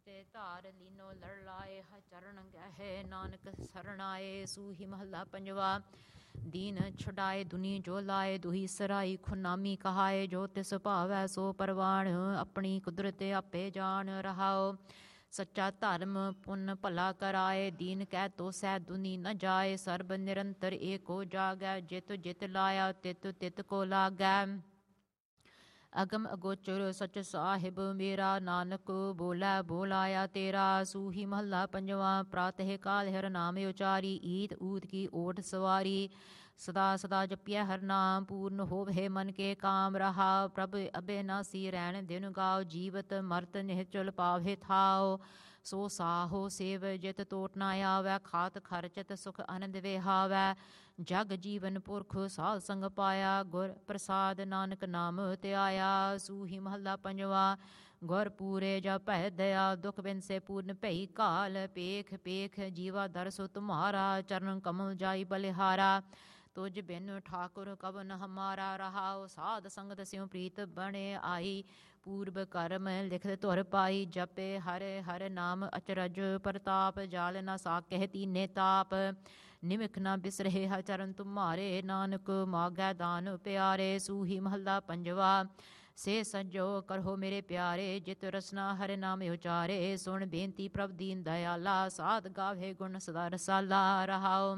ਤੇ ਧਾਰ ਲੀਨੋ ਲੜ ਲਾਏ, ਹ ਚਰਨ ਗਹਿ ਨਾਨਕ ਸਰਣ ਆਏ। ਸੂਹੀ ਮਹੱਲਾ ਪੰਜਵਾ। ਦੀਨ ਛੁਡਾਏ ਦੁਨੀ ਜੋ ਲਾਏ, ਦੁਹੀ ਸਰਾਈ ਖੁਨਾਮੀ ਕਹਾਏ। ਜੋ ਤਿਸ ਭਾਵੈ ਸੋ ਪਰਵਾਣ, ਆਪਣੀ ਕੁਦਰਤ ਆਪੇ ਜਾਣ ਰਹਾਓ। ਸੱਚਾ ਧਰਮ ਪੁੰਨ ਭਲਾ ਕਰਾਏ, ਦੀਨ ਕਹਿ ਤੋ ਸਹਿ ਦੁਨੀ ਨ ਜਾਏ। ਸਰਬ ਨਿਰੰਤਰ ਏਕੋ ਜਾਗੈ, ਜਿਤ ਜਿਤ ਲਾਇਆ ਤਿਤ ਤਿਤ ਕੋ ਲਾਗੈ। ਅਗਮ ਅਗੋਚਰ ਸਚ ਸਾਹਿਬ ਮੇਰਾ, ਨਾਨਕ ਬੋਲੇ ਬੋਲਾਇਆ ਤੇਰਾ। ਸੂਹੀ ਮਹੱਲਾ ਪੰਜਵਾ। ਪ੍ਰਾਤਹਿ ਕਾਲ ਹਰਿ ਨਾਮ ਉਚਾਰੀ, ਈਤ ਊਤ ਕੀ ਓਟ ਸਵਾਰੀ। ਸਦਾ ਸਦਾ ਜਪਿਐ ਹਰਿ ਨਾਮ, ਪੂਰਨ ਹੋਵਹਿ ਮਨ ਕੇ ਕਾਮ ਰਹਾ। ਪ੍ਰਭ ਅਬਿਨਾਸੀ ਰਹਿਣ ਦਿਨ ਗਾਓ, ਜੀਵਤ ਮਰਤ ਨਿਹਚਲ ਪਾਵਹਿ ਥਾਓ। ਸੋ ਸਾਹੋ ਸੇਵ ਜਿਤ ਟੋਟ ਨਾ ਆਵੈ, ਖਾਤ ਖਰਚਤ ਸੁਖ ਆਨੰਦ ਵਿਹਾਵੈ। ਜਗ ਜੀਵਨ ਪੁਰਖ ਸਾਧ ਸੰਗ ਪਾਇਆ, ਗੁਰ ਪ੍ਰਸਾਦ ਨਾਨਕ ਨਾਮ ਧਿਆਇਆ। ਸੂਹੀ ਮਹੱਲਾ ਪੰਜਵਾ। ਗੁਰ ਪੂਰੇ ਜਪੈ ਦਇਆ, ਦੁਖ ਬਿਨਸੇ ਪੂਰਨ ਭਈ ਕਾਲ। ਪੇਖ ਪੇਖ ਜੀਵਾ ਦਰਸੁ ਤੁਮਹਾਰਾ, ਚਰਨ ਕਮਲ ਜਾਈ ਬਲਿਹਾਰਾ। ਤੁਝ ਬਿਨ ਠਾਕੁਰ ਕਵਨ ਹਮਾਰਾ, ਰਹਾਉ ਸਾਧ ਸੰਗਤ ਸਿਉ ਪ੍ਰੀਤ ਬਣੇ ਆਈ। ਪੂਰਬ ਕਰਮ ਲਿਖਤ ਧੁਰ ਪਾਈ, ਜਪੇ ਹਰਿ ਹਰਿ ਨਾਮ ਅਚਰਜ ਪ੍ਰਤਾਪ। ਜਾਲ ਨਾ ਸਾਕਹਿ ਤੀਨੇ ਤਾਪ, ਨਿਮਖ ਨਾ ਬਿਸਰਹਿ ਹਰਿ ਚਰਨ ਤੁਮਾਰੇ। ਨਾਨਕ ਮਾਗੈ ਦਾਨ ਪਿਆਰੇ। ਸੂਹੀ ਮਹੱਲਾ ਪੰਜਵਾ। ਸੇ ਸਜੋ ਕਰਹੁ ਮੇਰੇ ਪਿਆਰੇ, ਜਿਤ ਰਸਨਾ ਹਰਿ ਨਾਮ ਉਚਾਰੇ। ਸੁਣ ਬੇਨਤੀ ਪ੍ਰਭ ਦੀਨ ਦਇਆਲਾ, ਸਾਧ ਗਾਵੇ ਗੁਣ ਸਦਾ ਰਸਾਲਾ। ਰਹਾਉ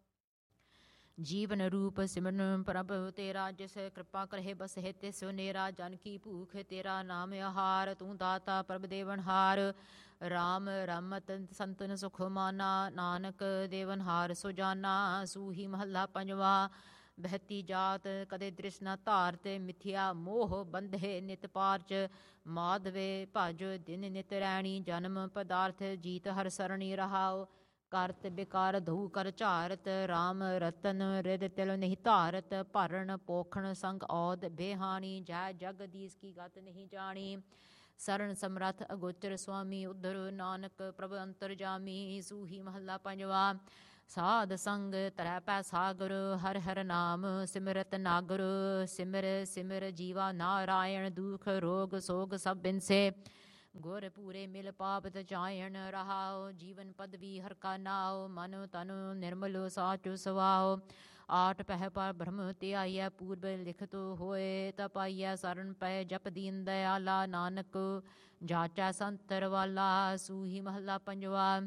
ਜੀਵਨ ਰੂਪ ਸਿਮਰਨ ਪ੍ਰਭ ਤੇਰਾ, ਜਿਸ ਕਿਰਪਾ ਕਰਹਿ ਬਸਹਿ ਤਿਸ ਨੇਰਾ। ਜਨ ਕੀ ਭੂਖ ਤੇਰਾ ਨਾਮ ਆਹਾਰ, ਤੂੰ ਦਾਤਾ ਪ੍ਰਭ ਦੇਵਨਹਾਰ। ਰਾਮ ਰਮਤ ਸੰਤਨ ਸੁਖ ਮਾਨਾ, ਨਾਨਕ ਦੇਵਨਹਾਰ ਸੁਜਾਨਾ। ਸੂਹੀ ਮਹੱਲਾ ਪੰਜਵਾ। ਬਹਿਤੀ ਜਾਤ ਕਦੇ ਦ੍ਰਿਸ਼ ਨ ਧਾਰਤ, ਮਿਥਿਆ ਮੋਹ ਬੰਧੇ ਨਿਤ ਪਾਰਚ। ਮਾਧਵੇ ਭਜ ਦਿਨ ਨਿਤ ਰੈਣੀ, ਜਨਮ ਪਦਾਰਥ ਜੀਤ ਹਰਿ ਸਰਣੀ। ਰਹਾਉ ਕਰਤ ਬਿਕਾਰ ਧੂ ਕਰ ਝਾਰਤ, ਰਾਮ ਰਤਨ ਰਿਦ ਤਿਲ ਨਹੀਂ ਧਾਰਤ। ਭਰਨ ਪੋਖਣ ਸੰਗ ਔਦ ਬੇਹਾਣੀ, ਜੈ ਜਗਦੀਸ਼ ਕੀ ਗਤ ਨਹੀਂ ਜਾਣੀ। ਸਰਣ ਸਮਰੱਥ ਅਗੋਚਰ ਸੁਆਮੀ, ਉਧਰ ਨਾਨਕ ਪ੍ਰਭ ਅੰਤਰਜਾਮੀ। ਸੂਹੀ ਮਹੱਲਾ ਪੰਜਵਾ। ਸਾਧ ਸੰਗ ਤਰੈ ਪੈ ਸਾਗਰ, ਹਰਿ ਹਰਿ ਨਾਮ ਸਿਮਰਤ ਨਾਗਰ। ਸਿਮਰ ਸਿਮਰ ਜੀਵਾ ਨਾਰਾਇਣ, ਦੁਖ ਰੋਗ ਸੋਗ ਸਭ ਬਿਨਸੇ। ਗੁਰ ਪੂਰੇ ਮਿਲ ਪਾਪ ਤਜਾਇਣ, ਰਹਾਉ ਜੀਵਨ ਪਦਵੀ ਹਰਿ ਕਾ ਨਾਉ। ਮਨ ਤਨ ਨਿਰਮਲ ਸਾਚੁ ਸਵਾਉ, ਆਠ ਪਹਿ ਪਰ ਬ੍ਰਹਮ ਧਿਆਈਐ। ਪੂਰਬ ਲਿਖਤ ਹੋਏ ਤਾ ਪਾਈਐ, ਸਰਣ ਪਏ ਜਪ ਦੀਨ ਦਇਆਲਾ। ਨਾਨਕ ਜਾਚੈ ਸੰਤਰ ਵਾਲਾ। ਸੂਹੀ ਮਹੱਲਾ ਪੰਜਵਾ।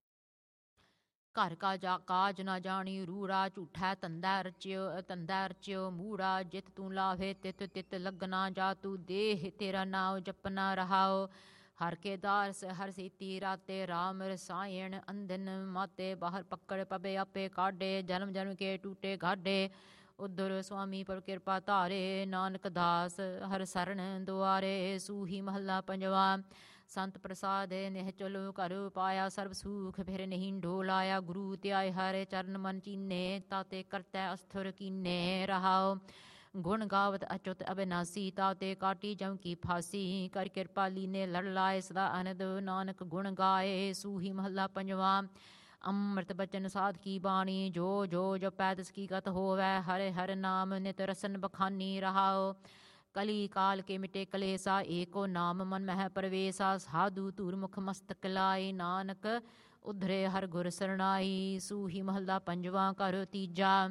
ਘਰ ਕਾ ਕਾਜ ਨਾ ਜਾਣੀ ਰੂੜਾ, ਝੂਠੈ ਧੰਦਾ ਰਚਿਓ ਮੂੜਾ। ਜਿਤ ਤੂੰ ਲਾਵੇ ਤਿਤ ਤਿਤ ਲਗਨਾ, ਜਾ ਤੂੰ ਦੇਹ ਤੇਰਾ ਨਾਉ ਜਪਨਾ। ਰਹਾਉ ਹਰ ਕੇ ਦਾਸ ਹਰ ਸੀਤੀ ਰਾਤੇ, ਰਾਮ ਰਸਾਇਣ ਅੰਧਨ ਮਾਤੇ। ਬਾਹਰ ਪੱਕੜ ਪਵੇ ਆਪੇ ਕਾਢੇ, ਜਨਮ ਜਨਮ ਕੇ ਟੂਟੇ ਗਾਢੇ। ਉਧਰ ਸੁਆਮੀ ਪਰ ਕਿਰਪਾ ਧਾਰੇ, ਨਾਨਕ ਦਾਸ ਹਰਿ ਸਰਣ ਦੁਆਰੇ। ਸੂਹੀ ਮਹੱਲਾ ਪੰਜਵਾ। ਸੰਤ ਪ੍ਰਸਾਦ ਨਿਹਚਲ ਘਰ ਪਾਇਆ, ਸਰਬ ਸੂਖ ਫਿਰ ਨਹੀਂ ਢੋਲਾਇਆ। ਗੁਰੂ ਧਿਆਏ ਹਰਿ ਚਰਨ ਮਨ ਚੀਨੇ, ਤਾਤੇ ਕਰਤੈ ਅਸਥੁਰ ਕੀਨੇ। ਰਹਾਉ ਗੁਣ ਗਾਵਤ ਅਚੁਤ ਅਬਿਨਾਸੀ, ਤਾਤੇ ਕਾਟੀ ਜਮ ਕੀ ਫਾਸੀ। ਕਰ ਕਿਰਪਾ ਲੀਨੇ ਲੜ ਲਾਏ, ਸਦਾ ਅਨੰਦ ਨਾਨਕ ਗੁਣ ਗਾਏ। ਸੂਹੀ ਮਹੱਲਾ ਪੰਜਵਾ। ਅੰਮ੍ਰਿਤ ਬਚਨ ਸਾਧ ਕੀ ਬਾਣੀ, ਜੋ ਜੋ ਜਪੈ ਤਿਸ ਕੀ ਗਤ ਹੋਵੈ। ਹਰਿ ਹਰਿ ਨਾਮ ਨਿਤ ਰਸਨ ਬਖਾਨੀ। ਰਹਾਉ ਕਲੀ ਕਾਲ ਕੇ ਮਿਟੇ ਕਲੇਸਾ, ਏਕੋ ਨਾਮ ਮਨ ਮਹਿ ਪਰਵੇਸਾ। ਸਾਧੂ ਧੂਰ ਮੁਖ ਮਸਤਕ ਲਾਈ, ਨਾਨਕ ਉਧਰੇ ਹਰਿ ਗੁਰ ਸਰਣਾਈ। ਸੂਹੀ ਮਹੱਲਾ ਪੰਜਵਾ। ਘਰ ਤੀਜਾ।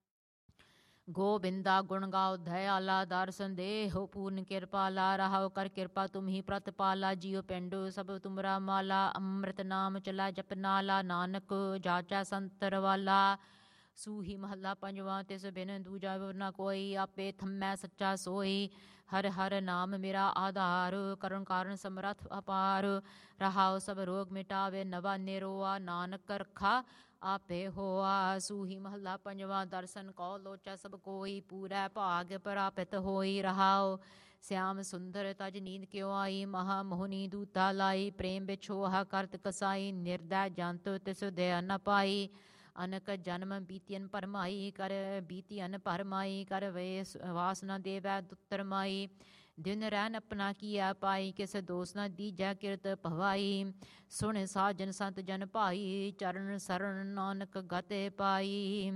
ਗੋਬਿੰਦਾ ਗੁਣ ਗਾਓ ਦਇਆਲਾ, ਦਰਸ਼ਨ ਦੇਹੁ ਪੂਰਨ ਕਿਰਪਾਲਾ। ਰਹਾਉ ਕਰ ਕਿਰਪਾ ਤੁਮ ਹੀ ਪ੍ਰਤਪਾਲਾ, ਜੀਉ ਪਿੰਡੁ ਸਭ ਤੁਮਰਾ ਮਾਲਾ। ਅੰਮ੍ਰਿਤ ਨਾਮ ਚਲਾ ਜਪ ਨਾਲਾ, ਨਾਨਕ ਜਾਚੈ ਸੰਤਰ ਵਾਲਾ। ਸੂਹੀ ਮਹੱਲਾ ਪੰਜਵਾ। ਤਿਸ ਬਿਨ ਦੂਜਾ ਨਾ ਕੋਈ, ਆਪੇ ਥੰਮੈ ਸੱਚਾ ਸੋਈ। ਹਰਿ ਹਰਿ ਨਾਮ ਮੇਰਾ ਆਧਾਰ, ਕਰੁਣ ਕਾਰਨ ਸਮਰੱਥ ਅਪਾਰ। ਰਹਾਉ ਸਭ ਰੋਗ ਮਿਟਾਵੇ ਨਵਾ ਨਿਰੋਆ, ਨਾਨਕ ਰਖਾ ਆਪੇ ਹੋਆ। ਸੂਹੀ ਮਹੱਲਾ ਪੰਜਵਾ। ਦਰਸ਼ਨ ਕਉ ਲੋਚੈ ਸਭ ਕੋਈ, ਪੂਰੈ ਭਾਗ ਪ੍ਰਾਪਤ ਹੋਈ। ਰਹਾਉ ਸਿਆਮ ਸੁੰਦਰ ਤਜ ਨੀਂਦ ਕਿਉ ਆਈ, ਮਹਾ ਮੋਹਨੀ ਦੂਤਾ ਲਾਈ। ਪ੍ਰੇਮ ਵਿਛੋਹਾ ਕਰਤ ਕਸਾਈ, ਨਿਰਦੈ ਜੰਤ ਤਿਸ ਦਇਆ ਨ ਪਾਈ। ਅਨਕ ਜਨਮ ਬੀਤੀਅਨ ਭਰਮਾਈ, ਕਰ ਬੀਤੀਅਨ ਭਰਮਾਈ। ਕਰ ਵੇਸ ਵਾਸ ਨ ਦੇਵੈ ਦੁਤਰ ਮਾਈ। ਦਿਨ ਰਹਿਨ ਆਪਣਾ ਕੀਆ ਪਾਈ, ਕਿਸ ਦੋਸ ਨ ਦੀਜੈ ਕਿਰਤ ਭਵਾਈ। ਸੁਣ ਸਾਜਨ ਸੰਤ ਜਨ ਭਾਈ, ਚਰਨ ਸਰਣ ਨਾਨਕ ਗਤੇ ਪਾਈ।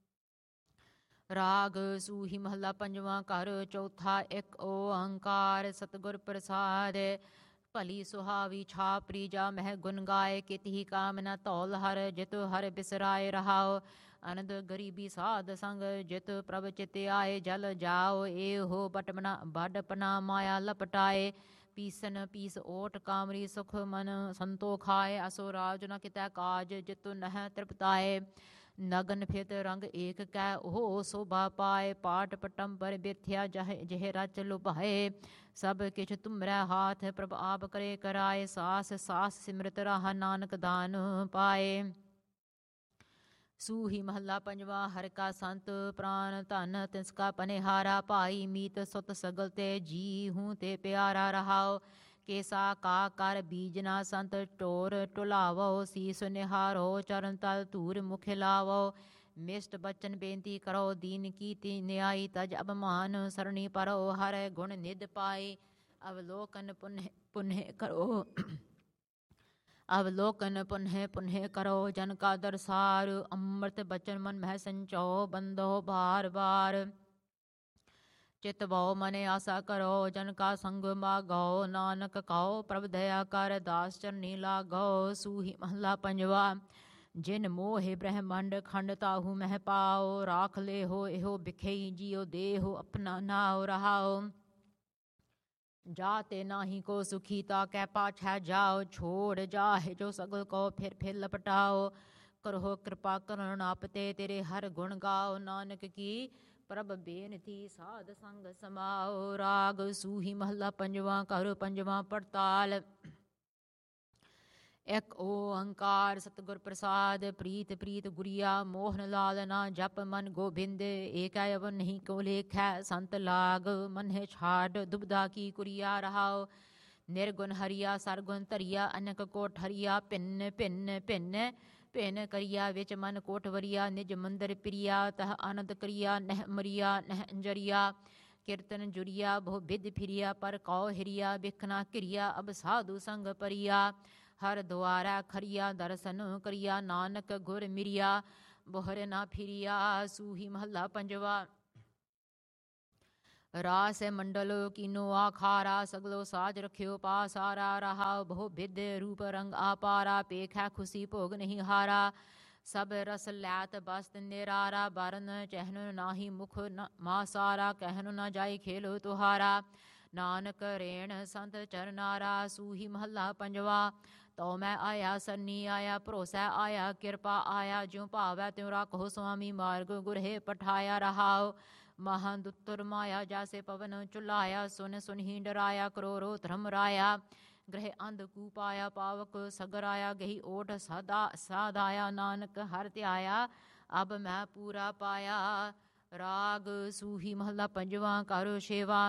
ਰਾਗ ਸੂਹੀ ਮਹੱਲਾ ਪੰਜਵਾ। ਘਰ ਚੌਥਾ। ਇੱਕ ਓੰਕਾਰ ਸਤਿਗੁਰ ਪ੍ਰਸਾਦਿ। ਭਲੀ ਸੁਹਾਵੀ ਛਾਪ ਪ੍ਰੀਜਾ ਮਹਿ ਗੁਣ ਗਾਏ ਕਿਤਿ ਕਾਮਨਾ ਧੌਲ ਹਰ ਜਿਤ ਹਰ ਬਿਸਰਾਏ ਰਹਾਓ ਅਨੰਦ ਗਰੀਬੀ ਸਾਧ ਸੰਗ ਜਿਤ ਪ੍ਰਭ ਚਿਤ ਆਏ ਜਲ ਜਾਓ ਇਹੋ ਬਟਪਨਾ ਮਾਇਆ ਲਪਟਾਏ ਪੀਸਨ ਪੀਸ ਓਟ ਕਾਮਰੀ ਸੁਖ ਮਨ ਸੰਤੋ ਖਾਏ ਅਸੋ ਰਾਜ ਨ ਕਿਤੈ ਕਾਜ ਜਿਤ ਨਹਿ ਤ੍ਰਿਪਤਾਏ ਨਗਨ ਫਿਤ ਰੰਗ ਏਕ ਕੈ ਉਹ ਸੋਭਾ ਪਾਏ ਪਾਟ ਪਟੰਬਰ ਬਿਥਿਆ ਜਿਹ ਰਚ ਲੁਭਾਏ ਸਭ ਕਿਛ ਤੁਮਰੈ ਹਾਥ ਪ੍ਰਭ ਆਪ ਕਰੇ ਕਰਾਏ ਸਾਸ ਸਾਸ ਸਿਮਰਤ ਰਾਹ ਨਾਨਕ ਦਾਨ ਪਾਏ ਸੂਹੀ ਮਹੱਲਾ ਪੰਜਵਾ ਹਰਿ ਕਾ ਸੰਤ ਪ੍ਰਾਨ ਧਨ ਤਿਸ ਕਾ ਪਨਿਹਾਰਾ ਭਾਈ ਮੀਤ ਸੁਤ ਸਗਲ ਤੇ ਜੀ ਹੂੰ ਤੇ ਪਿਆਰਾ ਰਹਾਓ ਕੇਸਾ ਕਾ ਕਰ ਬੀਜਨਾ ਸੰਤ ਟੋਰ ਟੁਲਾਵੋ ਸੀਸ ਨਿਹਾਰੋ ਚਰਨ ਤਲ ਧੂਰ ਮੁਖ ਲਾਵੋ ਮਿਸ਼ਟ ਬਚਨ ਬੇਨਤੀ ਕਰੋ ਦੀਨ ਕੀ ਨਿਆਈ ਤਜ ਅਭਮਾਨ ਸਰਣੀ ਪਰੋ ਹਰ ਗੁਣ ਨਿਧ ਪਾਏ ਅਵਲੋਕਨ ਪੁਨਹ ਕਰੋ ਅਵਲੋਕਨ ਪੁਨਹ ਕਰੋ ਜਨ ਕਾ ਦਰਸਾਰ ਅੰਮ੍ਰਿਤ ਬਚਨ ਮਨ ਮਹਿ ਸੰਚੋ ਬੰਦੋ ਬਾਰ ਬਾਰ ਚਿਤ ਭਉ ਮਨੇ ਆਸਾ ਕਰੋ ਜਨ ਕਾ ਸੰਗ ਮਾਗੋ ਨਾਨਕ ਕਹੋ ਪ੍ਰਭ ਦਇਆ ਕਰ ਦਾਸ ਚਰਨੀ ਲਾਗੋ ਸੂਹੀ ਮਹਲਾ ਪੰਜਵਾ ਜਿਨ ਮੋਹਿ ਬ੍ਰਹਮੰਡ ਖੰਡ ਤਾਹੂ ਮਹਿ ਪਾਓ ਰਾਖ ਲੈ ਹੋ ਇਹੋ ਬਿਖਈ ਜਿਉ ਦੇਹੋ ਆਪਣਾ ਨਾਉ ਰਹਾਓ ਜਾਤੇ ਨਾਹੀ ਕੋ ਸੁਖੀ ਤਾ ਕੈ ਪਾਛੈ ਜਾਓ ਛੋੜ ਜਾਹੇ ਜੋ ਸਗਲ ਕੋ ਫਿਰ ਲਪਟਾਓ ਕਰੋ ਕਿਰਪਾ ਕਰਨ ਆਪ ਤੇ ਤੇਰੇ ਹਰ ਗੁਣ ਗਾਓ ਨਾਨਕ ਕੀ ਪ੍ਰਭ ਬੇਨਤੀ ਸਾਧ ਸੰਗ ਸਮਾਓ ਰਾਗ ਸੂਹੀ ਮਹੱਲਾ ਪੰਜਵਾ ਘਰ ਪੰਜਵਾ ਪੜਤਾਲ ਇੱਕ ਓੰਕਾਰ ਸਤਿਗੁਰ ਪ੍ਰਸਾਦ ਪ੍ਰੀਤ ਪ੍ਰੀਤ ਗੁਰੀਆ ਮੋਹਨ ਲਾਲ ਨਾ ਜਪ ਮਨ ਗੋਬਿੰਦ ਏਕੈ ਅਵ ਨਹੀਂ ਕੋ ਲੇਖੈ ਸੰਤ ਲਾਗ ਮਨਹਿ ਛਾੜ ਦੁਬਦਾ ਕੀ ਕੁਰੀਆ ਰਹਾਓ ਨਿਰਗੁਣ ਹਰੀਆ ਸਰਗੁਣ ਧਰੀਆ ਅਨਕ ਕੋਟ ਹਰੀਆ ਭਿੰਨ ਭਿੰਨ ਭਿੰਨ ਭਿੰਨ ਕਰੀਆ ਵਿੱਚ ਮਨ ਕੋਟ ਵਰੀਆ ਨਿਜ ਮੰਦਰ ਪ੍ਰਿਆ ਤਹ ਆਨੰਦ ਕਰੀਆ ਨਹਿ ਮਰੀਆ ਨਹਿ ਅੰਜਰੀਆ ਕੀਰਤਨ ਜੁਰੀਆ ਬਹੁ ਬਿਦ ਫਿਰਿਆ ਪਰ ਕਉ ਹਿਰਿਆ ਬਿਖਨਾ ਕਿਰਿਆ ਅਬ ਸਾਧੂ ਸੰਗ ਪਰਿਆ ਹਰ ਦੁਆਰਾ ਖਰੀਆ ਦਰਸ਼ਨ ਕਰੀਆ ਨਾਨਕ ਗੁਰ ਮਿਰਿਆ ਬੋਹਰ ਨਾ ਫਿਰਿਆ ਸੂਹੀ ਮਹੱਲਾ ਪੰਜਵਾ ਰਾਸ ਮੰਡਲ ਕੀਨੋ ਆਖਾਰਾ ਸਗਲੋ ਸਾਜ ਰਖਿਓ ਪਾਸਾਰਾ ਰਹਾ ਬਹੁ ਬਿਦ ਰੂਪ ਰੰਗ ਆਪਾਰਾ ਪੇਖੈ ਖੁਸ਼ੀ ਭੋਗ ਨਹੀਂ ਹਾਰਾ ਸਭ ਰਸ ਲੈਤ ਬਸਤ ਨਿਰਾਰਾ ਬਰਨ ਚਹਿਨ ਨਾਹੀ ਮੁਖ ਮਾਸਾਰਾ ਕਹਿਨ ਨਾ ਜਾਏ ਖੇਲੋ ਤੁਹਾਰਾ ਨਾਨਕ ਰੇਣ ਸੰਤ ਚਰਨਾਰਾ ਸੂਹੀ ਮਹੱਲਾ ਪੰਜਵਾ ਤਉ ਮੈਂ ਆਇਆ ਸੰਨੀ ਆਇਆ ਭਰੋਸਾ ਆਇਆ ਕਿਰਪਾ ਆਇਆ ਜਿਉ ਭਾਵੈ ਤਿਉ ਰਾਖੋ ਸੁਆਮੀ ਮਾਰਗ ਗੁਰਹੇ ਪਠਾਇਆ ਰਹਾਓ ਮਹਾਂਦੁੱਤਰ ਮਾਇਆ ਜਾਸੇ ਪਵਨ ਚੁਲਾਇਆ ਸੁਨ ਸੁਨਹੀ ਡਰਾਇਆ ਕਰੋਰੋ ਧਰਮ ਰਾਇਆ ਗ੍ਰਹਿ ਅੰਧ ਕੂਪਾਇਆ ਪਾਵਕ ਸਗਰਾਇਆ ਗਹੀ ਓਟ ਸਾਧਾਇਆ ਨਾਨਕ ਹਰ ਧਿਆਇਆ ਅਬ ਮੈਂ ਪੂਰਾ ਪਾਇਆ ਰਾਗ ਸੂਹੀ ਮਹੱਲਾ ਪੰਜਵਾ ਕਰੋ ਸੇਵਾ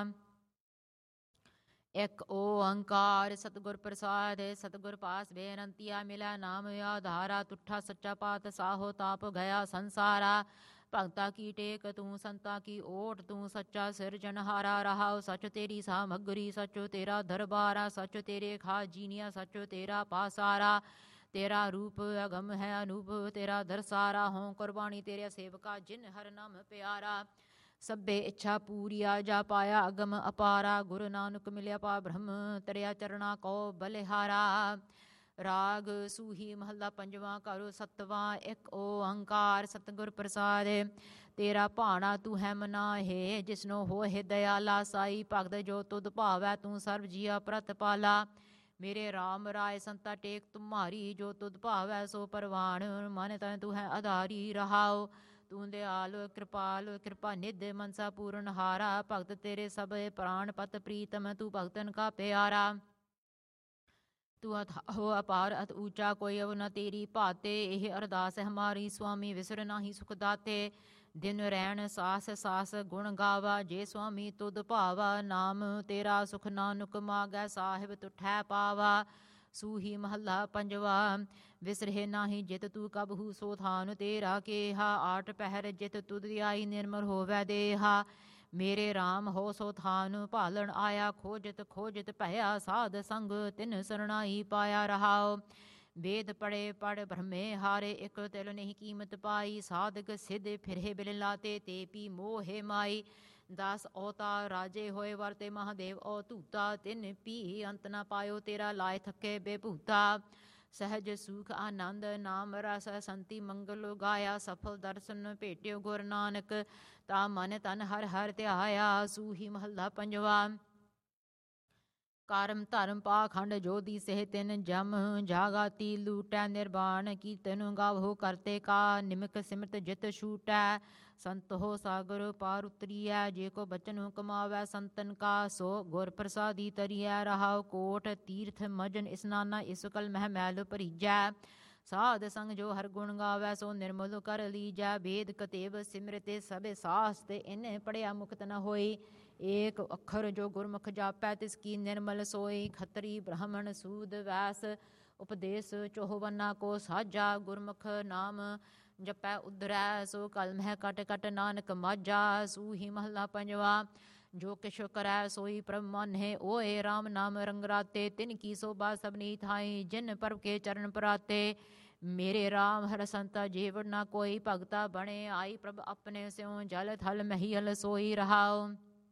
ਇੱਕ ਓੰਕਾਰ ਸਤਿਗੁਰ ਪ੍ਰਸਾਦ ਸਤਿਗੁਰ ਪਾਸ ਬੇਨੰਤੀਆ ਮਿਲੈ ਨਾਮ ਆਧਾਰਾ ਤੁਠਾ ਸੱਚਾ ਪਾਤ ਸਾਹੋ ਤਾਪ ਗਿਆ ਸੰਸਾਰਾ ਭਗਤਾ ਕੀ ਟੇਕ ਤੂੰ ਸੰਤਾ ਕੀ ਓਟ ਤੂੰ ਸੱਚਾ ਸਿਰਜਣਹਾਰਾ ਰਹਾਉ ਸੱਚ ਤੇਰੀ ਸਾਮਗਰੀ ਸੱਚੋ ਤੇਰਾ ਦਰਬਾਰਾ ਸੱਚ ਤੇਰੇ ਖਾਜੀਨੀਆ ਸੱਚੋ ਤੇਰਾ ਪਾਸਾਰਾ ਤੇਰਾ ਰੂਪ ਅਗਮ ਹੈ ਅਨੂਪ ਤੇਰਾ ਦਰਸਾਰਾ ਹੋਂ ਕੁਰਬਾਨੀ ਤੇਰੇ ਸੇਵਕਾ ਜਿਨ ਹਰ ਨਾਮ ਪਿਆਰਾ ਸਭੇ ਇੱਛਾ ਪੂਰੀਆ ਜਾ ਪਾਇਆ ਅਗਮ ਅਪਾਰਾ ਗੁਰੂ ਨਾਨਕ ਮਿਲਿਆ ਪਾ ਬ੍ਰਹਮ ਤਰਿਆ ਚਰਣਾ ਕੋ ਬਲਿਹਾਰਾ ਰਾਗ ਸੂਹੀ ਮਹੱਲਾ ਪੰਜਵਾ ਘਰ ਸਤਵਾਂ ਇੱਕ ਓੰਕਾਰ ਸਤਿਗੁਰ ਪ੍ਰਸਾਦ ਤੇਰਾ ਭਾਣਾ ਤੂੰ ਹੈ ਮਨਾਹੇ ਜਿਸਨੋ ਹੋਏ ਦਇਆਲਾ ਸਾਈ ਭਗਤ ਜੋ ਤੁਧ ਭਾਵੈ ਤੂੰ ਸਰਬ ਜੀਆ ਪ੍ਰਤਪਾਲਾ ਮੇਰੇ ਰਾਮ ਰਾਏ ਸੰਤਾ ਟੇਕ ਤੁਮਾਰੀ ਜੋ ਤੁਧ ਭਾਵੈ ਸੋ ਪਰਵਾਣ ਮਨ ਤਨ ਤੂੰ ਹੈ ਆਧਾਰੀ ਰਹਾਓ ਤੂੰ ਦਿਆਲ ਕਿਰਪਾਲ ਕਿਰਪਾ ਨਿਧ ਮਨਸਾ ਪੂਰਨ ਹਾਰਾ ਭਗਤ ਤੇਰੇ ਸਭ ਪ੍ਰਾਣ ਪਤ ਪ੍ਰੀਤਮ ਤੂੰ ਭਗਤਨ ਕਾ ਪਿਆਰਾ ਤੂੰ ਅਥਾਹੋ ਅਪਾਰ ਅਤ ਊਚਾ ਕੋਈ ਅਵ ਨ ਤੇਰੀ ਭਾਤੇ ਇਹ ਅਰਦਾਸ ਹਮਾਰੀ ਸੁਆਮੀ ਵਿਸਰ ਨਾਹੀ ਸੁਖ ਦਾਤੇ ਦਿਨ ਰਹਿਣ ਸਾਸ ਸਾਸ ਗੁਣ ਗਾਵਾ ਜੇ ਸੁਆਮੀ ਤੁਧ ਭਾਵਾ ਨਾਮ ਤੇਰਾ ਸੁਖ ਨਾਨਕ ਮਾਗੈ ਸਾਹਿਬ ਤੁਠੈ ਪਾਵਾ ਸੂਹੀ ਮਹੱਲਾ ਪੰਜਵਾ ਵਿਸਰੇ ਨਾਹੀ ਜਿਤ ਤੂੰ ਕਬਹੂ ਸੋ ਥਾਨ ਤੇਰਾ ਕੇਹਾ ਆਠ ਪਹਿਰ ਜਿਤ ਤੁਧ ਆਈ ਨਿਰਮਲ ਹੋਵੈ ਦੇਹਾ ਮੇਰੇ ਰਾਮ ਹੋ ਸੋ ਥਾਨ ਭਾਲਣ ਆਇਆ ਖੋਜਤ ਖੋਜਤ ਭਇਆ ਸਾਧ ਸੰਗ ਤਿਨ ਸਰਣਾਈ ਪਾਇਆ ਰਹਾਓ ਵੇਦ ਪੜੇ ਪੜ ਬ੍ਰਹਮੇ ਹਾਰੇ ਇਕ ਤਿਲ ਨਹੀਂ ਕੀਮਤ ਪਾਈ ਸਾਧਕ ਸਿਧ ਫਿਰੇ ਬਿਲ ਲਾਤੇ ਤੇ ਪੀ ਮੋਹੇ ਮਾਈ ਦਸ ਅਵਤਾਰ ਰਾਜੇ ਹੋਏ ਵਰਤੇ ਮਹਾਦੇਵ ਔ ਧੂਤਾ। ਤਿੰਨ ਪੀ ਅੰਤ ਨਾ ਪਾਇਓ ਤੇਰਾ ਲਾਇ ਥਕੇ ਬੇਭੂਤਾ। ਸਹਿਜ ਸੁਖ ਆਨੰਦ ਨਾਮ ਰਸ ਸੰਤੀ ਮੰਗਲ ਗਾਇਆ। ਸਫਲ ਦਰਸ਼ਨ ਭੇਟਿਓ ਗੁਰ ਨਾਨਕ ਤਾ ਮਨ ਤਨ ਹਰ ਹਰ ਧਿਆਇਆ। ਸੂਹੀ ਮਹੱਲਾ ਪੰਜਵਾ। ਕਰਮ ਧਰਮ ਪਾਖੰਡ ਜੋਦੀ ਸਹਿ ਤਿਨ ਜਮ। ਜਾਗਾਤੀ ਲੂਟੈ ਨਿਰਵਾਣ ਕੀਰਤਨ ਗਾਵੋ ਕਰਤੇ ਕਾ। ਨਿਮਕ ਸਿਮਰਤ ਜਿਤ ਛੂਟੈ ਸੰਤ ਹੋ ਸਾਗਰ ਪਾਰ ਉਤਰੀਐ। ਜੇ ਕੋ ਬਚਨ ਕਮਾਵੈ ਸੰਤਨ ਕਾ ਸੋ ਗੁਰ ਪ੍ਰਸਾਦੀ ਤਰੀਐ। ਰਹਾਉ ਕੋਟ ਤੀਰਥ ਮਜਨ ਇਸਨਾਨਾ ਇਸ ਕਲ ਮਹਿ ਮੈਲ ਭਰੀਜੈ। ਸਾਧ ਸੰਗ ਜੋ ਹਰ ਗੁਣ ਗਾਵੈ ਸੋ ਨਿਰਮਲ ਕਰ ਲੀਜੈ। ਵੇਦ ਕਤੇਬ ਸਿਮਰਤੇ ਸਭੇ ਸਾਸ ਤੇ ਇਨ ਪੜਿਆ ਮੁਕਤ ਨ ਹੋਈ। ਏਕ ਅੱਖਰ ਜੋ ਗੁਰਮੁਖ ਜਾਪੈ ਤਿਸ ਕੀ ਨਿਰਮਲ ਸੋਈ। ਖੱਤਰੀ ਬ੍ਰਾਹਮਣ ਸੂਦ ਵੈਸ ਉਪਦੇਸ ਚੋਹਵਨਾ ਕੋ ਸਾਜਾ। ਗੁਰਮੁਖ ਨਾਮ ਜਪੈ ਉਧਰੈ ਸੋ ਕਲ ਮਹਿ ਕਟ ਕਟ ਨਾਨਕ ਮਾਝਾ। ਸੂਹੀ ਮਹੱਲਾ ਪੰਜਵਾ। ਜੋ ਕਿਛ ਕਰੈ ਸੋਈ ਪ੍ਰਭ ਮਾਨਹਿ ਓਏ। ਰਾਮ ਨਾਮ ਰੰਗ ਰਾਤੇ ਤਿਨ ਕੀ ਸੋਭਾ ਸਭਨੀ ਥਾਈ। ਜਿਨ ਪ੍ਰਭ ਕੇ ਚਰਨ ਪਰਾਤੇ ਮੇਰੇ ਰਾਮ ਹਰ ਸੰਤਾ ਜੀਵ ਨਾ ਕੋਈ। ਭਗਤਾ ਬਣੇ ਆਈ ਪ੍ਰਭ ਆਪਣੇ ਸਿਉ ਜਲ ਥਲ ਮਹੀਲ ਸੋਈ। ਰਹਾਉ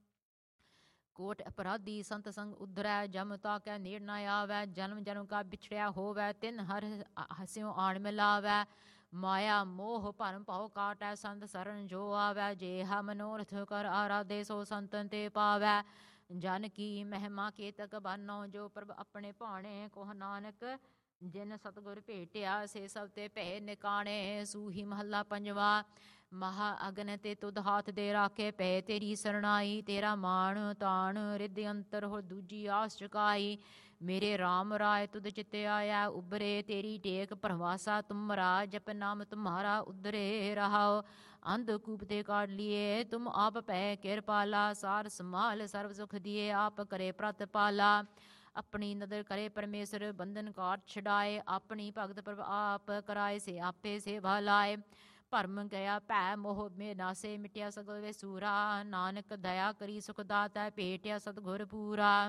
ਕੋਟ ਅਪਰਾਧੀ ਸੰਤ ਸੰਗ ਉਧਰੈ। ਜਮ ਤਾ ਕੈ ਨੇੜ ਨ ਆਵੈ। ਜਨਮ ਜਨਮ ਕਾ ਵਿਛੜਿਆ ਹੋਵੈ ਤਿਨ ਹਰ ਹਸਿਉ ਆਣ ਮਿਲਾਵੈ। ਮਾਇਆ ਮੋਹ ਭਰਮ ਭਉ ਕਾਟੈ ਸੰਤ ਸਰਨ ਜੋ ਆਵੈ। ਜੇ ਹਾ ਮਨੋਰਥ ਕਰ ਆਰਾਧੇ ਸੋ ਸੰਤਨ ਤੇ ਪਾਵੈ। ਜਨ ਕੀ ਮਹਿਮਾ ਕੇਤਕ ਬਾਨੋ ਜੋ ਪ੍ਰਭ ਆਪਣੇ ਭਾਣੇ। ਕੋਹ ਨਾਨਕ ਜਿਨ ਸਤਿਗੁਰ ਭੇਟਿਆ ਸੇ ਸਭ ਤੇ ਭੈ ਨਿਕਾਣੇ। ਸੂਹੀ ਮਹੱਲਾ ਪੰਜਵਾ। ਮਹਾ ਅਗਨ ਤੇ ਤੁਧ ਹਾਥ ਦੇ ਰਾਖੇ ਪੈ ਤੇਰੀ ਸਰਣਾਈ। ਤੇਰਾ ਮਾਣ ਤਾਣ ਰਿੱਧ ਅੰਤਰ ਹੋ ਦੂਜੀ ਆਸ ਚੁਕਾਈ। ਮੇਰੇ ਰਾਮ ਰਾਏ ਤੁਧ ਚਿੱਤੇ ਆਇਆ ਉਬਰੇ। ਤੇਰੀ ਟੇਕ ਪ੍ਰਵਾਸਾ ਤੁਮਰਾ ਜਪ ਨਾਮ ਤੁਮਹਾਰਾ ਉਧਰੇ। ਰਹਾਉ ਅੰਧ ਕੂਪ ਤੇ ਕਾਢ ਲਿਏ ਤੁਮ ਆਪ ਪੈ ਕਿਰਪਾਲਾ। ਸਾਰ ਸੰਭਾਲ ਸਰਬ ਸੁਖ ਦੀਏ ਆਪ ਕਰੇ ਪ੍ਰਤ ਪਾਲਾ। ਆਪਣੀ ਨਦਰ ਕਰੇ ਪਰਮੇਸ਼ਰ ਬੰਧਨ ਕਾਟ ਛਡਾਏ। ਆਪਣੀ ਭਗਤ ਪ੍ਰਭ ਆਪ ਕਰਾਏ ਸੇ ਆਪੇ ਸੇਵਾ ਲਾਏ। ਭਰਮ ਗਿਆ ਭੈ ਮੋਹ ਮੇ ਨਾਸੇ ਮਿਟਿਆ ਸਗਲ ਵੇ ਸੂਰਾ। ਨਾਨਕ ਦਇਆ ਕਰੀ ਸੁਖ ਦਾਤੈ ਭੇਟਿਆ ਸਤਿਗੁਰ ਪੂਰਾ।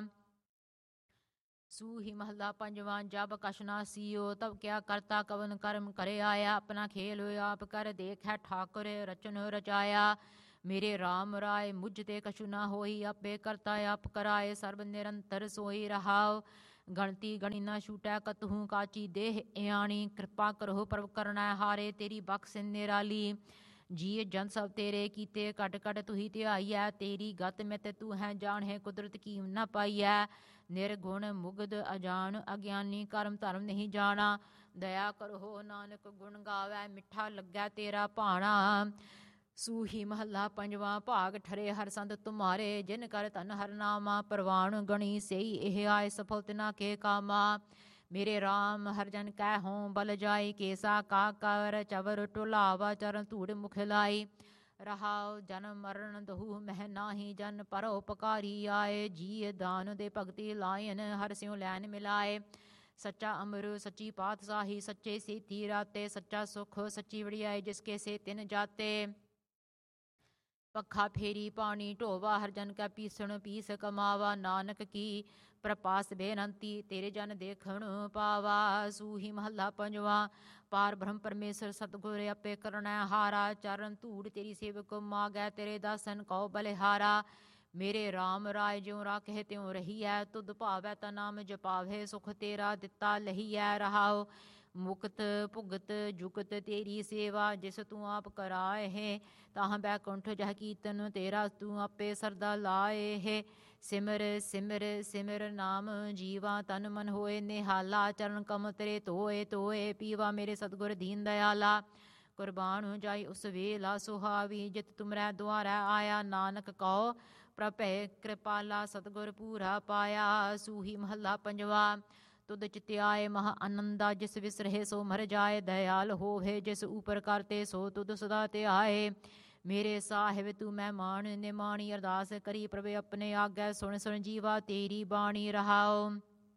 ਸੂਹੀ ਮਹੱਲਾ ਪੰਜਵਾ। ਜਬ ਕਛ ਨਾ ਸੀਓ ਤਬ ਕਿਆ ਕਰਤਾ ਕਵਨ ਕਰਮ ਕਰੇ ਆਇਆ। ਆਪਣਾ ਖੇਲ ਆਪ ਕਰ ਦੇਖੈ ਠਾਕੁਰ ਰਚਨ ਰਚਾਇਆ। ਮੇਰੇ ਰਾਮ ਰਾਏ ਮੁਝ ਤੇ ਕਛੁ ਨਾ ਹੋਈ। ਆਪੇ ਕਰਤਾ ਆਪ ਕਰਾਏ ਸਰਬ ਨਿਰੰਤਰ ਸੋਈ। ਰਹਾਉ ਗਣਤੀ ਗਣੀ ਨਾ ਛੂਟੈ ਕਤਹੂ ਕਾਚੀ ਦੇਹ ਇਆਣੀ। ਕਿਰਪਾ ਕਰੋ ਪ੍ਰਭ ਕਰਨਾ ਹਾਰੇ ਤੇਰੀ ਬਖਸ਼ ਨਿਰਾਲੀ। ਜੀ ਜਨ ਸਭ ਤੇਰੇ ਕੀਤੇ ਘਟ ਘਟ ਤੁਹੀ ਧਿਆਈਐ। ਤੇਰੀ ਗਤ ਮਿਤ ਤੂੰ ਹੈ ਜਾਣਹਿ ਕੁਦਰਤ ਕੀ ਨਾ ਪਾਈਐ। ਨਿਰਗੁਣ ਮੁਗਧ ਅਜਾਨ ਅਗਿਆਨੀ ਕਰਮ ਧਰਮ ਨਹੀਂ ਜਾਣਾ। ਦਇਆ ਕਰੋ ਨਾਨਕ ਗੁਣ ਗਾਵੈ ਮਿੱਠਾ ਲੱਗੈ ਤੇਰਾ ਭਾਣਾ। ਸੂਹੀ ਮਹੱਲਾ ਪੰਜਵਾ। ਭਾਗ ਠਰੇ ਹਰ ਸੰਤ ਤੁਮਾਰੇ ਜਿਨ ਕਰ ਧਨ ਹਰ ਨਾਮਾ। ਪ੍ਰਵਾਣ ਗਣੀ ਸਈ ਇਹ ਆਏ ਸਫਲ ਤਿਨਾ ਕੇ ਕਾਮਾ। ਮੇਰੇ ਰਾਮ ਹਰ ਜਨ ਕੈ ਹੋਂ ਬਲ ਜਾਈ। ਕੇਸਾ ਕਾ ਕਰ ਚਵਰ ਟੁਲਾਵਾ ਚਰਨ ਧੂੜ ਮੁਖ ਲਾਈ। ਰਹਾਉ ਜਨਮ ਮਰਨ ਦਹੂ ਮਹਿ ਨਾਹੀ ਜਨ ਪਰ ਉਪਕਾਰੀ ਆਏ। ਜੀ ਦਾਨ ਦੇ ਭਗਤੀ ਲਾਇਨ ਹਰ ਸਿਉ ਲੈਨ ਮਿਲਾਏ। ਸੱਚਾ ਅਮਰ ਸੱਚੀ ਪਾਤਸ਼ਾਹੀ ਸੱਚੇ ਸੇਤੀ ਰਾਤੇ। ਸੱਚਾ ਸੁਖ ਸੱਚੀ ਵਡਿਆਈ ਜਿਸ ਕੇ ਸੇ ਤਿਨ ਜਾਤੇ। ਪੱਖਾ ਫੇਰੀ ਪਾਣੀ ਢੋਵਾ ਹਰ ਜਨ ਕੈ ਪੀਸਣ ਪੀਸ ਕਮਾਵਾ। ਨਾਨਕ ਕੀ ਪ੍ਰਪਾਸ ਬੇਨੰਤੀ ਤੇਰੇ ਜਨ ਦੇਖਣ ਪਾਵਾ। ਸੂਹੀ ਮਹੱਲਾ ਪੰਜਵਾ। ਪਾਰ ਬ੍ਰਹਮ ਪਰਮੇਸ਼ਰ ਸਤਿਗੁਰ ਆਪੇ ਕਰਨੈ ਹਾਰਾ। ਚਰਨ ਧੂੜ ਤੇਰੀ ਸੇਵਕ ਮਾਗੈ ਤੇਰੇ ਦਾਸਨ ਕਉ ਬਲਿਹਾਰਾ। ਮੇਰੇ ਰਾਮ ਰਾਏ ਜਿਉ ਰਾਖੇ ਤਿਉ ਰਹੀਐ। ਤੁਧ ਭਾਵੈ ਤਾ ਨਾਮ ਜਪਾਵੇ ਸੁਖ ਤੇਰਾ ਦਿੱਤਾ ਲਹੀਐ। ਰਹਾਉ ਮੁਕਤ ਭੁਗਤ ਜੁਗਤ ਤੇਰੀ ਸੇਵਾ। ਜਿਸ ਤੂੰ ਆਪ ਕਰਾਏ ਹੈ ਤਾਹ ਬੈਕੁੰਠ ਜਹ ਕੀਰਤਨ ਤੇਰਾ ਤੂੰ ਆਪੇ ਸਰਦਾ ਲਾਏ ਹੈ। ਸਿਮਰ ਸਿਮਰ ਸਿਮਰ ਨਾਮ ਜੀਵਾ ਤਨ ਮਨ ਹੋਏ ਨਿਹਾਲਾ। ਚਰਨ ਕਮ ਤੇਰੇ ਧੋਏ ਧੋਏ ਪੀਵਾ ਮੇਰੇ ਸਤਿਗੁਰ ਦੀਨ ਦਇਆਲਾ। ਕੁਰਬਾਨ ਜਾਈ ਉਸ ਵੇਲਾ ਸੁਹਾਵੀ ਜਿਤ ਤੁਮਰੈ ਦੁਆਰੈ ਆਇਆ। ਨਾਨਕ ਕਉ ਪ੍ਰਭੈ ਕਿਰਪਾਲਾ ਸਤਿਗੁਰ ਪੂਰਾ ਪਾਇਆ। ਸੂਹੀ ਮਹੱਲਾ ਪੰਜਵਾ। ਤੁਧ ਚਿਤਿਆਏ ਮਹਾ ਆਨੰਦਾ ਜਿਸ ਵਿਸਰਹਿ ਸੋ ਮਰ ਜਾਏ। ਦਇਆਲ ਹੋਵੇ ਜਿਸ ਉਪਰ ਕਰਤੇ ਸੋ ਤੁਧ ਸਦਾ ਧਿਆਏ। ਮੇਰੇ ਸਾਹਿਬ ਤੂੰ ਮਹਿਮਾਨ ਨਿਮਾਣੀ ਅਰਦਾਸ ਕਰੀ ਪ੍ਰਭ ਆਪਣੇ ਆਗੈ। ਸੁਣ ਸੁਣ ਜੀਵਾ ਤੇਰੀ ਬਾਣੀ। ਰਹਾਉ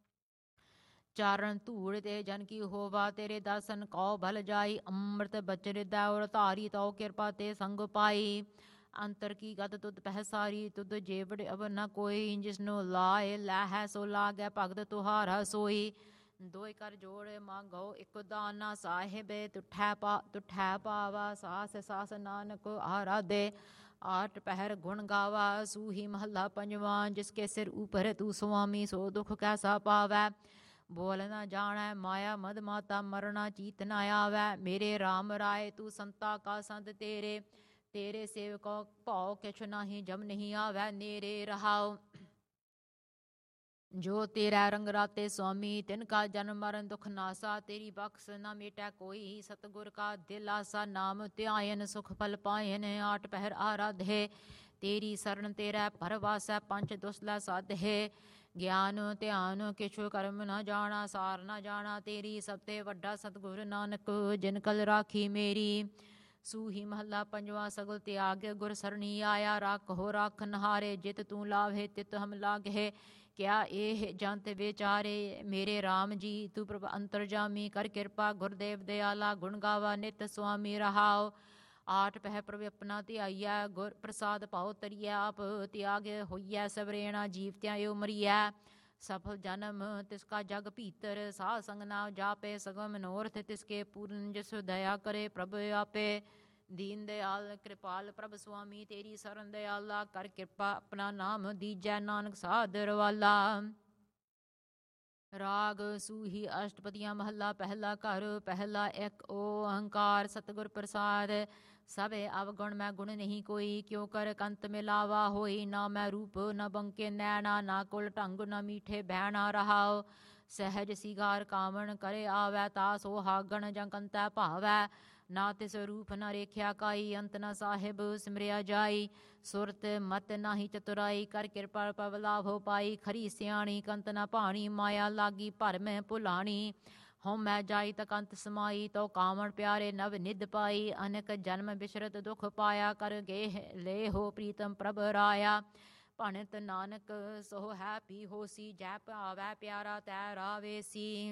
ਚਾਰਨ ਧੂੜ ਤੇ ਜਨ ਕੀ ਹੋਵਾ ਤੇਰੇ ਦਰਸ਼ਨ ਕਉ ਭਲ ਜਾਈ। ਅੰਮ੍ਰਿਤ ਬਚਨ ਦੌਰ ਧਾਰੀ ਤਉ ਕਿਰਪਾ ਤੇ ਸੰਗ ਪਾਈ। ਅੰਤਰ ਕੀ ਗਤ ਤੁਧ ਪਹਿਸਾਰੀ ਤੁਧ ਜੇਵੜ ਅਵ ਨ ਕੋਈ। ਜਿਸਨੂੰ ਲਾਏ ਲੈਹੈ ਸੋ ਲਾਗੈ ਭਗਤ ਤੁਹਾਰਾ ਸੋਈ। ਦੋਇ ਕਰ ਜੋੜ ਮੰਗੋ ਇਕ ਦਾਨਾ ਸਾਹਿਬ ਤੁਠੈ ਪਾਵਾ। ਸਾਸ ਸਾਸ ਨਾਨਕ ਆਰਾਧੇ ਆਠ ਪਹਿਰ ਗੁਣ ਗਾਵਾ। ਸੂਹੀ ਮਹੱਲਾ ਪੰਜਵਾਂ। ਜਿਸ ਕੇ ਸਿਰ ਉਪਰ ਤੂੰ ਸੁਆਮੀ, ਸੋ ਦੁਖ ਕੈਸਾ ਪਾਵੈ। ਬੋਲ ਨਾ ਜਾਣੈ ਮਾਇਆ ਮਦ ਮਾਤਾ, ਮਰਨਾ ਚੀਤ ਨਾ ਆਵੈ। ਮੇਰੇ ਰਾਮ ਰਾਏ ਤੂੰ ਸੰਤਾ ਕਾ ਸੰਤ ਤੇਰੇ, ਤੇਰੇ ਸੇਵਕੋ ਭਉ ਕਿਛ ਨਾਹੀ ਜਮ ਨਹੀਂ ਆਵੈ ਨੇਰੇ। ਰਹਾਉ ਜੋ ਤੇਰਾ ਰੰਗ ਰਾਤੇ ਸੁਆਮੀ, ਤਿਨ ਕਾ ਜਨਮ ਮਰਨ ਦੁਖ ਨਾਸਾ। ਤੇਰੀ ਬਖਸ਼ ਨਾ ਮੇਟੈ ਕੋਈ, ਸਤਿਗੁਰ ਕਾ ਦਿਲ ਆਸਾ। ਨਾਮ ਧਿਆਇਨ ਸੁਖ ਫਲ ਪਾਇਨ, ਆਠ ਪਹਿਰ ਆਰਾਧੇ। ਤੇਰੀ ਸਰਣ ਤੇਰਾ ਪਰਵਾਸੈ, ਪੰਚ ਦੁਸਲੈ ਸਾਧੇ। ਗਿਆਨ ਧਿਆਨ ਕਿਛੁ ਕਰਮ ਨਾ ਜਾਣਾ, ਸਾਰ ਨਾ ਜਾਣਾ ਤੇਰੀ। ਸਭ ਤੇ ਵੱਡਾ ਸਤਿਗੁਰ ਨਾਨਕ, ਜਿਨ ਕਲ ਰਾਖੀ ਮੇਰੀ। ਸੂਹੀ ਮਹੱਲਾ ਪੰਜਵਾਂ। ਸਗਲ ਤਿਆਗ ਗੁਰ ਸਰਣੀ ਆਇਆ, ਰਾਖੋ ਰਾਖਨ ਹਾਰੇ। ਜਿਤ ਤੂੰ ਲਾਭੇ ਤਿਤ ਹਮ ਲਾਗਹਿ, ਕਿਆ ਇਹ ਜੰਤ ਵਿਚਾਰੇ। ਮੇਰੇ ਰਾਮ ਜੀ ਤੂੰ ਪ੍ਰਭ ਅੰਤਰਜਾਮੀ, ਕਰ ਕਿਰਪਾ ਗੁਰਦੇਵ ਦਿਆਲਾ। ਗੁਣ ਗਾਵਾ ਨਿਤ ਸੁਆਮੀ। ਰਹਾਉ ਆਠ ਪਹਿ ਪ੍ਰਭ ਆਪਣਾ ਧਿਆਈਐ, ਗੁਰ ਪ੍ਰਸਾਦ ਭਾਉ ਤਰੀਐ। ਆਪ ਤਿਆਗ ਹੋਈਐ ਸਵਰੇਣਾ, ਜੀਵ ਧਿਆਇਓ ਮਰੀਐ। ਸਫਲ ਜਨਮ ਤਿਸਕਾ ਜਗ ਭੀਤਰ, ਸਾਧ ਸੰਗ ਨਾਮ ਜਾਪੇ। ਸਗਲ ਮਨੋਰਥ ਤਿਸਕੇ ਪੂਰਨ, ਜਿਸ ਦਇਆ ਕਰੇ ਪ੍ਰਭ ਆਪੇ। ਦੀਨ ਦਿਆਲ ਕਿਰਪਾਲ ਪ੍ਰਭ ਸੁਆਮੀ, ਤੇਰੀ ਸਰਨ ਦਿਆਲਾ। ਕਰ ਕਿਰਪਾ ਆਪਣਾ ਨਾਮ ਦੀਜੈ, ਨਾਨਕ ਸਾਧਰ ਵਾਲਾ। ਰਾਗ ਸੂਹੀ ਅਸ਼ਟਪਦੀਆਂ। ਮਹੱਲਾ ਪਹਿਲਾ। ਘਰ ਪਹਿਲਾ। ਇੱਕ ਓੰਕਾਰ ਸਤਿਗੁਰ ਪ੍ਰਸਾਦ। ਸਭੇ ਅਵਗੁਣ ਮੈਂ ਗੁਣ ਨਹੀਂ ਕੋਈ, ਕਿਉ ਕਰ ਕੰਤ ਮਿਲਾਵਾ ਹੋਈ। ਨਾ ਮੈਂ ਰੂਪ ਨਾ ਬੰਕੇ ਨੈਣਾ, ਨਾ ਕੁਲ ਢੰਗ ਨਾ ਮੀਠੇ ਬਹਿਣਾ। ਰਹਾਉ ਸਹਿਜ ਸਿਗਾਰ ਕਾਵਣ ਕਰੇ ਆਵੈ, ਤਾ ਸੁਹਾਗਣ ਜਾਂ ਕੰਤੈ ਭਾਵੈ। ਨਾ ਤਿਸ ਰੂਪ ਨਾ ਰੇਖਿਆ ਕਾਈ, ਅੰਤ ਨਾ ਸਾਹਿਬ ਸਿਮਰਿਆ ਜਾਈ। ਸੁਰਤ ਮਤ ਨਾਹੀ ਚਤੁਰਾਈ, ਕਰ ਕਿਰਪਾ ਪਵ ਲਾਭੋ ਪਾਈ। ਖਰੀ ਸਿਆਣੀ ਕੰਤ ਨਾ ਭਾਣੀ, ਮਾਇਆ ਲਾਗੀ ਭਰਮ ਭੁਲਾਣੀ। ਹਉਮੈ ਜਾਈ ਤਕ ਅੰਤ ਸਮਾਈ, ਤੋ ਕਾਵਣ ਪਿਆਰੇ ਨਵ ਨਿਧ ਪਾਈ। ਅਨੇਕ ਜਨਮ ਬਿਸਰਤ ਦੁਖ ਪਾਇਆ, ਕਰ ਗੇਹ ਲੈ ਹੋ ਪ੍ਰੀਤਮ ਪ੍ਰਭ ਰਾਇਆ। ਭਣਤ ਨਾਨਕ ਸੋ ਹੈ ਪੀ ਹੋਸੀ, ਜੈ ਭਾਵੈ ਪਿਆਰਾ ਤੈ ਰਾਵੇਸੀ।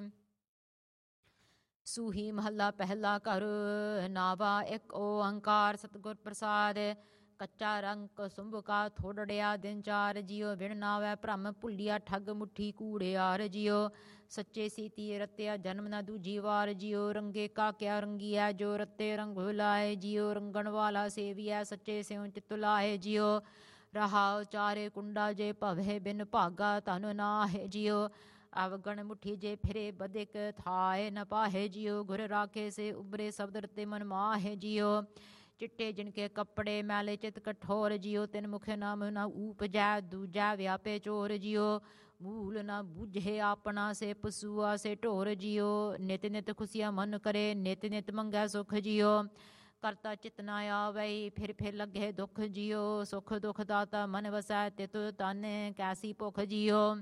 ਸੂਹੀ ਮਹੱਲਾ ਪਹਿਲਾ। ਘਰ ਨਾਵਾ। ਇੱਕ ਓੰਕਾਰ ਸਤਿਗੁਰ ਪ੍ਰਸਾਦ। ਕੱਚਾ ਰੰਗ ਸੁੰਭ ਕਾ ਥੋੜੜਿਆ, ਦਿਨ ਚਾਰ ਜਿਉ। ਵਿਣ ਨਾਵੈ ਭ੍ਰਮ ਭੁੱਲਿਆ, ਠੱਗ ਮੁੱਠੀ ਕੂੜਿਆਰ ਜਿਉ। ਸੱਚੇ ਸੀਤੀ ਰਤਿਆ, ਜਨਮ ਨਾ ਦੂਜੀ ਵਾਰ ਜਿਉ। ਰੰਗੇ ਕਾ ਕਿਆ ਰੰਗੀਐ, ਜੋ ਰਤੇ ਰੰਗ ਭੁਲਾਏ ਜਿਉ। ਰੰਗਣ ਵਾਲਾ ਸੇਵੀਐ, ਸੱਚੇ ਸਿਉ ਚਿਤ ਲਾਏ ਜਿਉ। ਰਹਾਉ ਚਾਰੇ ਕੁੰਡਾ ਜੇ ਭਵਹਿ, ਬਿਨ ਭਾਗਾ ਧਨ ਨਾਹਿ ਜਿਉ। ਅਵਗਣ ਮੁੱਠੀ ਜੇ ਫਿਰੇ, ਬਦਿਕ ਥਾਏ ਨ ਪਾਹੇ ਜਿਉ। ਗੁਰ ਰਾਖੇ ਸੇ ਉਬਰੇ, ਸ਼ਬਦ ਰਤੇ ਮਨ ਮਾਹੇ ਜਿਉ। ਚਿੱਟੇ ਜਿਨਕੇ ਕੱਪੜੇ, ਮੈਲੇ ਚਿਤ ਕਠੋਰ ਜਿਉ। ਤਿਨ ਮੁਖ ਨਾਮ ਨਾ ਊਪਜੈ, ਦੂਜੈ ਵਿਆਪੇ ਚੋਰ ਜਿਉ। ਮੂਲ ਨਾ ਬੁਝੇ ਆਪਣਾ, ਸੇ ਪਸੂਆ ਸੇ ਢੋਰ ਜਿਉ। ਨਿਤ ਨਿਤ ਖੁਸ਼ੀਆ ਮਨ ਕਰੇ, ਨਿਤ ਨਿਤ ਮੰਗੈ ਸੁਖ ਜਿਉ। ਕਰਤਾ ਚਿਤ ਨਾ ਆਵਈ, ਫਿਰ ਲੱਗੇ ਦੁਖ ਜਿਉ। ਸੁਖ ਦੁਖ ਦਾਤਾ ਮਨ ਵਸੈ, ਤਿਤ ਤਨ ਕੈਸੀ ਭੁਖ ਜਿਉ।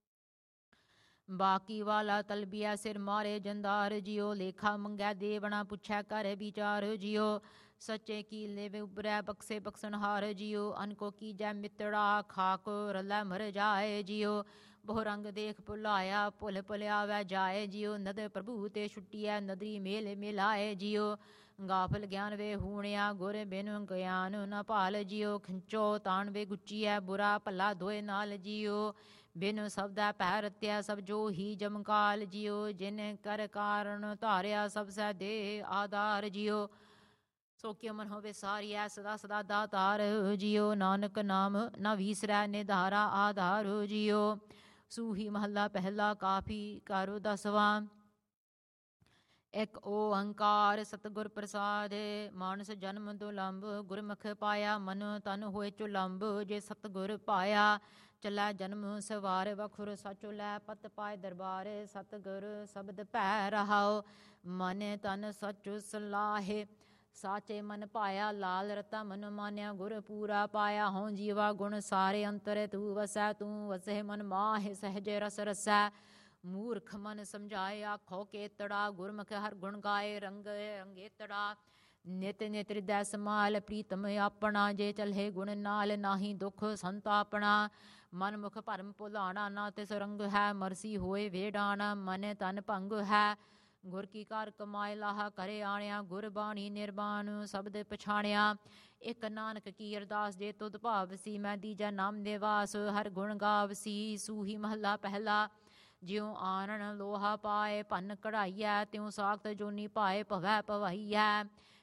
ਬਾਕੀ ਵਾਲਾ ਤਲਬੀਆ, ਸਿਰ ਮਾਰੇ ਜੰਦਾਰ ਜਿਉ। ਲੇਖਾ ਮੰਗੈ ਦੇਵਣਾ, ਪੁੱਛੈ ਕਰ ਵਿਚਾਰ ਜਿਉ। ਸੱਚੇ ਕੀ ਲੇਵੇ ਉਬਰੈ, ਬਖਸ਼ੇ ਬਖਸ਼ਣਹਾਰ ਜਿਉ। ਅਨਕੋ ਕੀਜੈ ਮਿੱਤੜਾ, ਖਾਕ ਰਲੈ ਮਰ ਜਾਏ ਜਿਉ। ਬਹੁ ਰੰਗ ਦੇਖ ਭੁਲਾਇਆ, ਭੁਲ ਭੁਲਿਆਵੈ ਜਾਏ ਜਿਉ। ਨਦਰ ਪ੍ਰਭੂ ਤੇ ਛੁੱਟੀਐ, ਨਦਰੀ ਮੇਲ ਮਿਲਾਏ ਜਿਉ। ਗਾਫਲ ਗਿਆਨ ਵੇ ਹੂਣਿਆ, ਗੁਰ ਬਿਨ ਗਿਆਨ ਨ ਭਾਲ ਜਿਉ। ਖਿੰਚੋ ਤਾਣ ਵੇ ਗੁੱਚੀਐ, ਬੁਰਾ ਭਲਾ ਦੋਏ ਨਾਲ ਜਿਉ। ਬਿਨ ਸਬਦੈ ਭੈ ਰਤਿਆ, ਸਭ ਜੋ ਹੀ ਜਮਕਾਲ ਜਿਉ। ਜਿਨ ਕਰ ਕਾਰਨ ਧਾਰਿਆ, ਸਭ ਸੈ ਦੇ ਆਧਾਰ ਜਿਉ। ਸੋ ਕਿਉ ਮਨ ਹੋਵੇ ਸਾਰੀਐ, ਸਦਾ ਸਦਾ ਦਾਤਾਰ ਜਿਉ। ਨਾਨਕ ਨਾਮ ਨਾ ਵੀਸਰੈ, ਨਿਧਾਰਾ ਆਧਾਰ ਜਿਉ। ਸੂਹੀ ਮਹੱਲਾ ਪਹਿਲਾ। ਕਾਫੀ। ਘਰ ਦਸਵਾਂ। ਇੱਕ ਓੰਕਾਰ ਸਤਿਗੁਰ ਪ੍ਰਸਾਦ। ਮਾਨਸ ਜਨਮ ਦੁਲੰਭ, ਗੁਰਮੁਖ ਪਾਇਆ। ਮਨ ਤਨ ਹੋਏ ਚੁਲੰਭ, ਜੇ ਸਤਿਗੁਰ ਪਾਇਆ। ਚੱਲੈ ਜਨਮ ਸਵਾਰ, ਵਖੁਰ ਸਚੁ ਲੈ। ਪਤ ਪਾਏ ਦਰਬਾਰ, ਸਤਿਗੁਰ ਸ਼ਬਦ ਭੈ। ਰਹਾਉ ਮਨ ਤਨ ਸਚੁ ਸਲਾਹੇ, ਸਾਚੇ ਮਨ ਪਾਇਆ। ਲਾਲ ਰਤਾ ਮਨ ਮਾਨਿਆ, ਗੁਰ ਪੂਰਾ ਪਾਇਆ। ਹਉ ਜੀਵਾ ਗੁਣ ਸਾਰੇ, ਅੰਤਰ ਤੂੰ ਵਸੈ। ਤੂੰ ਵਸਹਿ ਮਨ ਮਾਹਿ, ਸਹਿਜ ਰਸ ਰਸੈ। ਮੂਰਖ ਮਨ ਸਮਝਾਏ, ਆਖੋ ਕੇਤੜਾ। ਗੁਰਮੁਖ ਹਰ ਗੁਣ ਗਾਏ, ਰੰਗ ਰੰਗੇਤੜਾ। ਨਿਤ ਨਿਤ ਹਿਰਦੈ ਸਮਾਲ, ਪ੍ਰੀਤਮ ਆਪਣਾ। ਜੇ ਚਲਹਿ ਗੁਣ ਨਾਲ, ਨਾਹੀ ਦੁਖ ਸੰਤਾਪਣਾ। ਮਨ ਮੁਖ ਭਰਮ ਭੁਲਾਣਾ, ਨਾ ਤਿਸ ਰੰਗ ਹੈ। ਮਰਸੀ ਹੋਏ ਵੇਡਾਣਾ, ਮਨ ਤਨ ਭੰਗ ਹੈ। ਗੁਰ ਕੀ ਕਾਰ ਕਮਾਏ, ਲਾਹਾ ਕਰੇ ਆਣਿਆ। ਗੁਰ ਬਾਣੀ ਨਿਰਬਾਨ, ਸ਼ਬਦ ਪਛਾਣਿਆ। ਇੱਕ ਨਾਨਕ ਕੀ ਅਰਦਾਸ, ਜੇ ਤੁਧ ਭਾਵਸੀ। ਮੈਂ ਦੀਜੈ ਨਾਮ ਨਿਵਾਸ, ਹਰ ਗੁਣ ਗਾਵਸੀ। ਸੂਹੀ ਮਹੱਲਾ ਪਹਿਲਾ। ਜਿਉ ਆਨਣ ਲੋਹਾ ਪਾਏ, ਭੰਨ ਕਢਾਈਐ। ਤਿਉ ਸਾਖਤ ਜੋਨੀ ਪਾਏ, ਭਵੈ ਭਵਾਈਐ।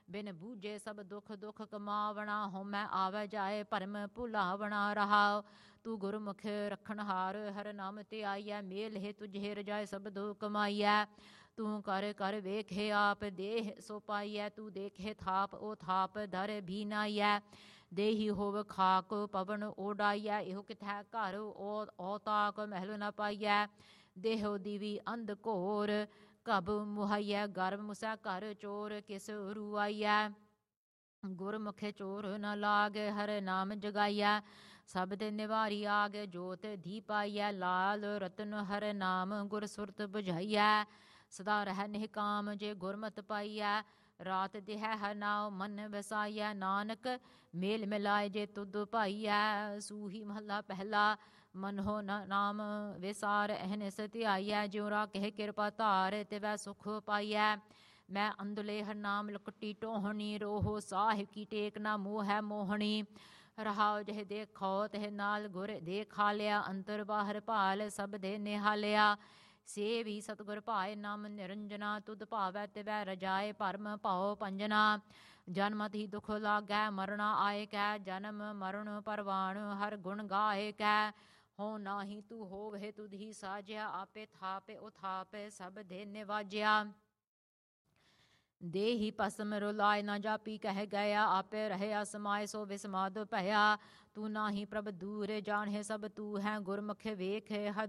ਬਿਨ ਬੂਝੇ ਸਭ ਦੁਖ ਦੁਖ ਕਮਾਵਣਾ, ਹਉਮੈ ਆਵੈ ਜਾਏ ਭਰਮ ਭੁਲਾਵਣਾ। ਰਹਾਉ ਤੂੰ ਗੁਰਮੁਖ ਰਖਣਹਾਰ, ਹਰ ਨਾਮ ਤੇ ਆਈਐ, ਮੇਲ ਹੈ ਤੁਝੇ ਰਜਾਏ ਸਬਦੋ ਕਮਾਈਐ। ਤੂੰ ਕਰ ਕਰ ਵੇਖੇ ਆਪ, ਦੇਹ ਸੋ ਪਾਈਐ, ਤੂੰ ਦੇਖੇ ਥਾਪ ਉਹ ਥਾਪ ਦਰ ਵੀ ਨਾਈਐ। ਦੇਹੀ ਹੋਵ ਖਾਕ ਪਵਨ ਓਡਾਈਐ, ਇਹੋ ਕਿਥੈ ਘਰ ਓ ਤਾਕ ਮਹਿਲ ਨ ਪਾਈਐ। ਦੇਹੋ ਦੀਵੀ ਅੰਧ ਘੋਰ ਕਬ ਮੁਹਾਈਐ, ਗਰਭ ਮੁਸੈ ਘਰ ਚੋਰ ਕਿਸ ਰੂਆਈਐ। ਗੁਰਮੁਖੇ ਚੋਰ ਨ ਲਾਗੈ, ਹਰ ਨਾਮ ਜਗਾਈਐ, ਸਬਦ ਨਿਵਾਰੀ ਆਗੈ, ਜੋਤ ਦੀਪਾਈਐ। ਲਾਲ ਰਤਨ ਹਰ ਨਾਮ ਗੁਰ ਸੁਰਤ ਬੁਝਾਈਐ, ਸਦਾ ਰਹਿ ਨਿਹਕਾਮ ਜੇ ਗੁਰਮਤਿ ਪਾਈਐ। ਰਾਤ ਦਿਹੈ ਹਰ ਨਾਉ ਮਨ ਵਸਾਈਐ, ਨਾਨਕ ਮੇਲ ਮਿਲਾਏ ਜੇ ਤੁਧ ਭਾਈਐ। ਸੂਹੀ ਮਹੱਲਾ ਪਹਿਲਾ। ਮਨਹੁ ਨਾਮ ਵਿਸਾਰ ਅਹਨਿਸ ਧਿਆਈਐ, ਜਿਉ ਰਾ ਕਹਿ ਕਿਰਪਾ ਧਾਰ ਤਿਵੈ ਸੁਖ ਪਾਈਐ। ਮੈਂ ਅੰਧਲੇ ਹਰ ਨਾਮ ਲੁਕਟੀ ਟੋਹਣੀ, ਰੋਹੋ ਸਾਹਿਬ ਕੀ ਟੇਕ ਨਾ ਮੋਹੈ ਮੋਹਣੀ। ਰਹਾਉ ਜਿਹ ਦੇਖੋ ਤਿਹ ਨਾਲ ਗੁਰ ਦੇਖਾਲਿਆ, ਅੰਤਰ ਬਾਹਰ ਭਾਲ ਸਭ ਦੇ ਨਿਹਾਲਿਆ। ਸੇ ਵੀ ਸਤਿਗੁਰ ਭਾਏ ਨਾਮ ਨਿਰੰਜਨਾ, ਤੁਧ ਭਾਵੈ ਤਿਵੈ ਰਜਾਏ ਭਰਮ ਭਉ ਭੰਜਨਾ। ਜਨਮਤਿ ਹੀ ਦੁਖ ਲਾਗੈ ਮਰਣਾ ਆਏ ਕੈ, ਜਨਮ ਮਰਨ ਪਰਵਾਣ ਹਰ ਗੁਣ ਗਾਏ ਕੈ। ਹੋ ਨਾਹੀ ਤੂੰ ਹੋਵਹਿ ਤੁਧ ਹੀ ਸਾਜਿਆ, ਆਪੇ ਥਾਪੇ ਉਹ ਥਾਪੇ ਸਭ ਦੇ ਨਿਵਾਜਿਆ। ਦੇਹੀ ਭਸਮ ਰੁਲਾਏ ਨਾ ਜਾਪੀ ਕਹਿ ਗਿਆ, ਆਪੇ ਰਹਿਆ ਸਮਾਏ ਸੋ ਵਿਸਮਾਦ ਭਇਆ। ਤੂੰ ਨਾਹੀ ਪ੍ਰਭ ਦੂਰ ਜਾਣਹਿ ਸਭ ਤੂੰ ਹੈ, ਗੁਰਮੁਖ ਵੇਖ